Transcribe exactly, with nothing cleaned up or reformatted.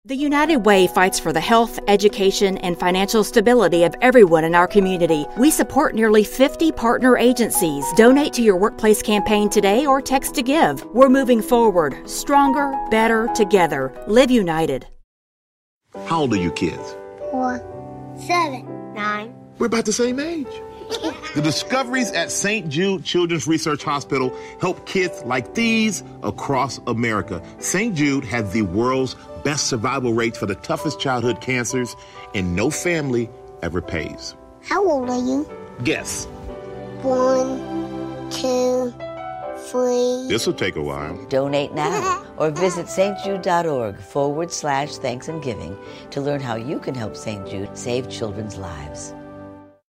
The United Way fights for the health, education, and financial stability of everyone in our community. We support nearly fifty partner agencies. Donate to your workplace campaign today or text to give. We're moving forward, stronger, better, together. Live United. How old are you kids? Four, seven, nine. We're about the same age. The discoveries at Saint Jude Children's Research Hospital help kids like these across America. Saint Jude has the world's best survival rates for the toughest childhood cancers, and no family ever pays. How old are you? Guess. One, two, three. This will take a while. Donate now or visit stjude.org forward slash thanks and giving to learn how you can help Saint Jude save children's lives.